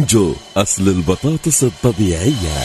رنجو أصل البطاطس الطبيعية.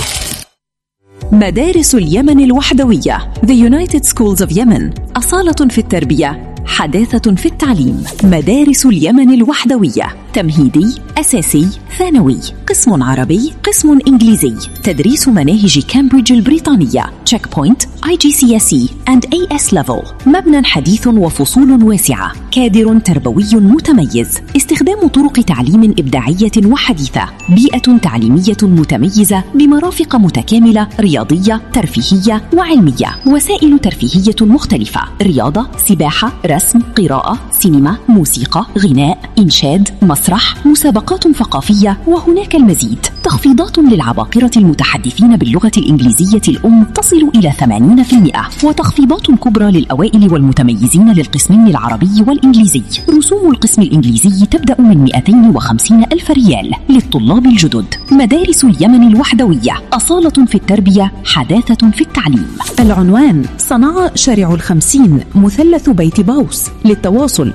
مدارس اليمن الوحدوية The United Schools of Yemen، أصالة في التربية، حداثة في التعليم. مدارس اليمن الوحدوية، تمهيدي، أساسي، ثانوي، قسم عربي، قسم إنجليزي، تدريس مناهج كامبريدج البريطانية تشيك بوينت IGCSE and AS Level، مبنى حديث وفصول واسعة، كادر تربوي متميز، استخدام طرق تعليم إبداعية وحديثة، بيئة تعليمية متميزة بمرافق متكاملة رياضية ترفيهية وعلمية، وسائل ترفيهية مختلفة، رياضة، سباحة، رسم، قراءة، سينما، موسيقى، غناء، إنشاد، مسرح، مسابقات ثقافية، وهناك المزيد. تخفيضات للعباقرة المتحدثين باللغة الإنجليزية الأم تصل إلى 80%، وتخفيضات كبرى للأوائل والمتميزين للقسمين العربي والإنجليزي. رسوم القسم الإنجليزي تبدأ من 250 ألف ريال للطلاب الجدد. مدارس اليمن الوحدوية، أصالة في التربية، حداثة في التعليم. العنوان: صنعاء شارع 50 مثلث بيت باوس. للتواصل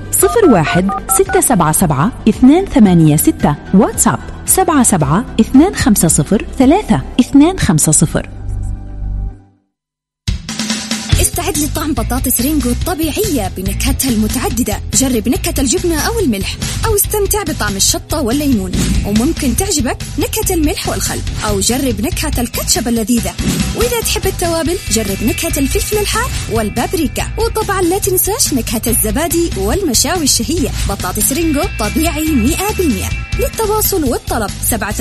01-677-286، واتساب 77-250-3250. استعد لطعم بطاطس رينجو الطبيعية بنكهتها المتعددة. جرب نكهة الجبنة أو الملح، أو استمتع بطعم الشطة والليمون، وممكن تعجبك نكهة الملح والخل، أو جرب نكهة الكاتشب اللذيذة. وإذا تحب التوابل جرب نكهة الفلفل الحار والبابريكا، وطبعا لا تنساش نكهة الزبادي والمشاوي الشهية. بطاطس رينجو طبيعي 100%. للتواصل والطلب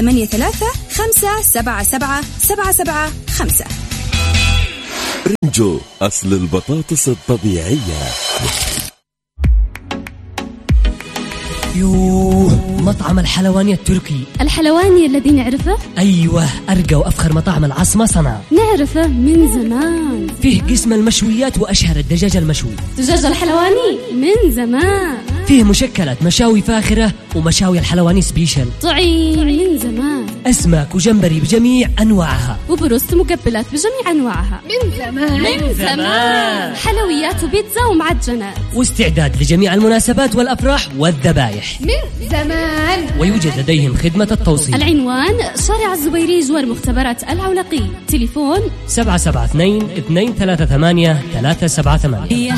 783-577-775. رنجو أصل البطاطس الطبيعية. مطعم الحلواني التركي. الحلواني الذي نعرفه؟ أيوة، أرقى وأفخر مطاعم العاصمة صنعاء. نعرفه من زمان. فيه قسم المشويات وأشهر الدجاج المشوي. دجاج الحلواني من زمان. فيه مشكلات مشاوي فاخرة ومشاوي الحلواني سبيشل. طعيم من زمان. أسماك وجمبري بجميع أنواعها، وبروست مقبلات بجميع أنواعها من زمان. من زمان. حلويات وبيتزا ومعجنات، واستعداد لجميع المناسبات والأفراح والذبائح من زمان. ويوجد لديهم خدمة التوصيل. العنوان: شارع الزبيري جوار مختبرات العولقي. تليفون 772-238-378.